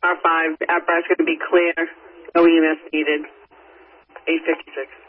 R5, the apparatus is going to be clear. No EMS needed. 856.